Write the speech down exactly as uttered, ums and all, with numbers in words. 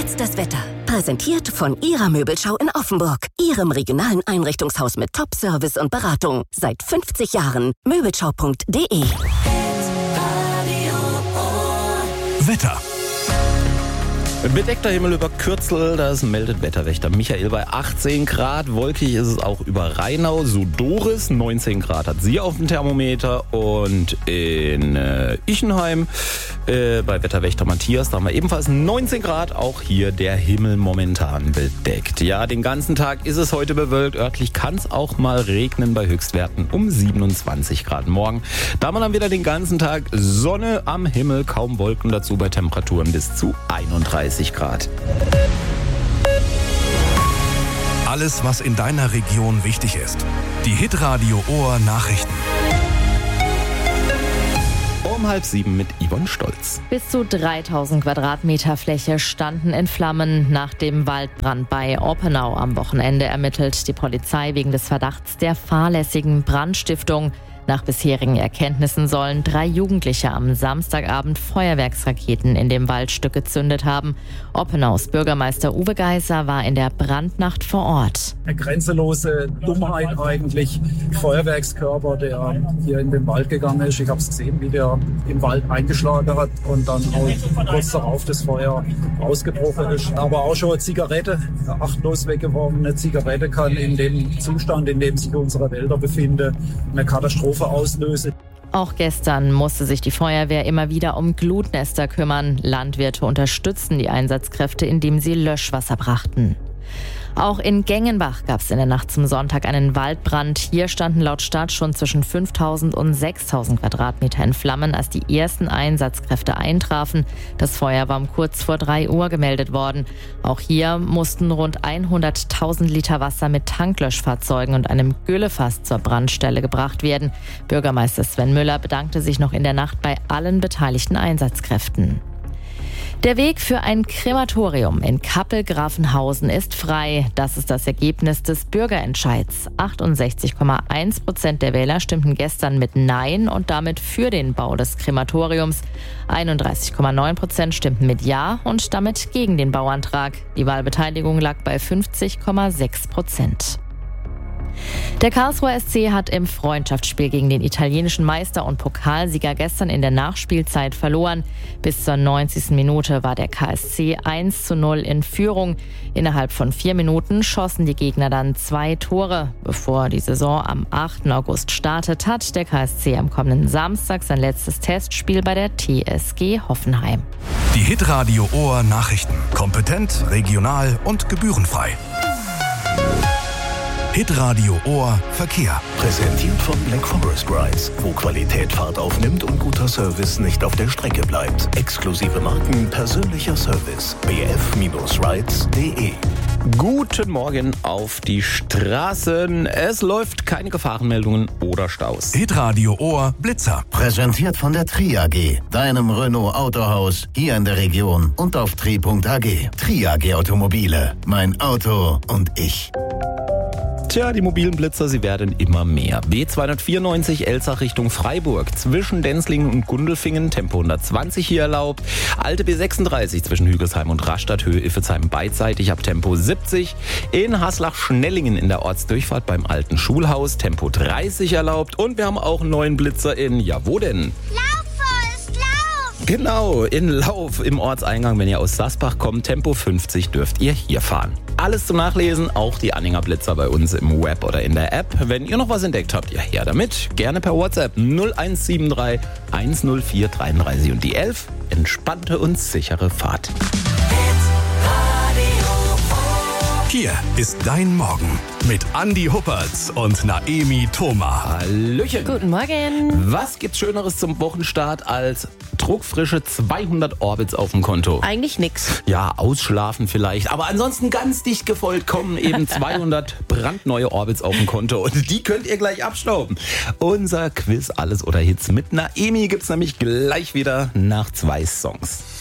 Jetzt das Wetter. Präsentiert von Ihrer Möbelschau in Offenburg. Ihrem regionalen Einrichtungshaus mit Top-Service und Beratung. Seit fünfzig Jahren. Möbelschau punkt de. Wetter. Bedeckter Himmel über Kürzel, das meldet Wetterwächter Michael bei achtzehn Grad. Wolkig ist es auch über Rheinau. Sudoris, neunzehn Grad hat sie auf dem Thermometer. Und in äh, Ichenheim äh, bei Wetterwächter Matthias, da haben wir ebenfalls neunzehn Grad. Auch hier der Himmel momentan bedeckt. Ja, den ganzen Tag ist es heute bewölkt. Örtlich kann es auch mal regnen bei Höchstwerten um siebenundzwanzig Grad morgen. Da haben wir dann wieder den ganzen Tag Sonne am Himmel, kaum Wolken dazu bei Temperaturen bis zu einunddreißig Grad. Alles, was in deiner Region wichtig ist. Die Hitradio Ohr Nachrichten. Um halb sieben mit Yvonne Stolz. Bis zu dreitausend Quadratmeter Fläche standen in Flammen. Nach dem Waldbrand bei Oppenau am Wochenende ermittelt die Polizei wegen des Verdachts der fahrlässigen Brandstiftung. Nach bisherigen Erkenntnissen sollen drei Jugendliche am Samstagabend Feuerwerksraketen in dem Waldstück gezündet haben. Oppenaus Bürgermeister Uwe Geiser war in der Brandnacht vor Ort. Eine grenzenlose Dummheit eigentlich. Feuerwerkskörper, der hier in den Wald gegangen ist. Ich habe es gesehen, wie der im Wald eingeschlagen hat und dann auch kurz darauf das Feuer ausgebrochen ist. Aber auch schon eine Zigarette, eine achtlos weggeworfene Zigarette kann in dem Zustand, in dem sich unsere Wälder befinden, eine Katastrophe auslösen. Auch gestern musste sich die Feuerwehr immer wieder um Glutnester kümmern. Landwirte unterstützten die Einsatzkräfte, indem sie Löschwasser brachten. Auch in Gengenbach gab es in der Nacht zum Sonntag einen Waldbrand. Hier standen laut Stadt schon zwischen fünftausend und sechstausend Quadratmeter in Flammen, als die ersten Einsatzkräfte eintrafen. Das Feuer war um kurz vor drei Uhr gemeldet worden. Auch hier mussten rund hunderttausend Liter Wasser mit Tanklöschfahrzeugen und einem Güllefass zur Brandstelle gebracht werden. Bürgermeister Sven Müller bedankte sich noch in der Nacht bei allen beteiligten Einsatzkräften. Der Weg für ein Krematorium in Kappel-Grafenhausen ist frei. Das ist das Ergebnis des Bürgerentscheids. achtundsechzig Komma eins Prozent der Wähler stimmten gestern mit Nein und damit für den Bau des Krematoriums. einunddreißig Komma neun Prozent stimmten mit Ja und damit gegen den Bauantrag. Die Wahlbeteiligung lag bei fünfzig Komma sechs Prozent. Der Karlsruher S C hat im Freundschaftsspiel gegen den italienischen Meister und Pokalsieger gestern in der Nachspielzeit verloren. Bis zur neunzigsten Minute war der K S C eins zu null in Führung. Innerhalb von vier Minuten schossen die Gegner dann zwei Tore. Bevor die Saison am achten August startet, hat der K S C am kommenden Samstag sein letztes Testspiel bei der T S G Hoffenheim. Die Hitradio Ohr Nachrichten. Kompetent, regional und gebührenfrei. Hitradio Ohr Verkehr. Präsentiert von Black Forest Rides, wo Qualität Fahrt aufnimmt und guter Service nicht auf der Strecke bleibt. Exklusive Marken, persönlicher Service. b f rides punkt de. Guten Morgen auf die Straßen. Es läuft keine Gefahrenmeldungen oder Staus. Hitradio Ohr Blitzer. Präsentiert von der Tri A G, deinem Renault Autohaus hier in der Region und auf tri punkt a g. Tri A G Automobile, mein Auto und ich. Tja, die mobilen Blitzer, sie werden immer mehr. B zweihundertvierundneunzig Elzach Richtung Freiburg. Zwischen Denzlingen und Gundelfingen, Tempo hundertzwanzig hier erlaubt. Alte B sechsunddreißig zwischen Hügelsheim und Rastatt, Höhe Iffezheim beidseitig ab Tempo siebzig. In Haslach-Schnellingen in der Ortsdurchfahrt beim alten Schulhaus, Tempo dreißig erlaubt. Und wir haben auch einen neuen Blitzer in, ja wo denn? Laufpost, Lauf! Genau, in Lauf im Ortseingang, wenn ihr aus Sasbach kommt, Tempo fünfzig dürft ihr hier fahren. Alles zum Nachlesen, auch die Anhänger Blitzer bei uns im Web oder in der App. Wenn ihr noch was entdeckt habt, ja her damit. Gerne per WhatsApp null eins sieben drei eins null vier dreiunddreißig und die elf. Entspannte und sichere Fahrt. Hier ist dein Morgen mit Andi Huppertz und Naemi Thoma. Hallöchen. Guten Morgen. Was gibt's Schöneres zum Wochenstart als druckfrische zweihundert Orbits auf dem Konto? Eigentlich nix. Ja, ausschlafen vielleicht. Aber ansonsten ganz dicht gefolgt kommen eben zweihundert brandneue Orbits auf dem Konto. Und die könnt ihr gleich abstauben. Unser Quiz Alles oder Hits mit Naemi gibt's nämlich gleich wieder nach zwei Songs.